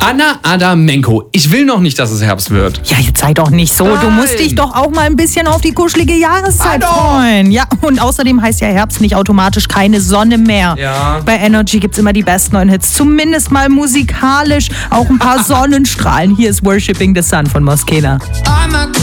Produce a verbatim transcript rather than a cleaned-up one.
Anna Adamenko. Ich will noch nicht, dass es Herbst wird. Ja, jetzt sei doch nicht so. Nein. Du musst dich doch auch mal ein bisschen auf die kuschelige Jahreszeit freuen. Ja, und außerdem heißt ja Herbst nicht automatisch keine Sonne mehr. Ja. Bei Energy gibt's immer die besten neuen Hits. Zumindest mal musikalisch. Auch ein paar Sonnenstrahlen. Hier ist Worshipping the Sun von Moskena.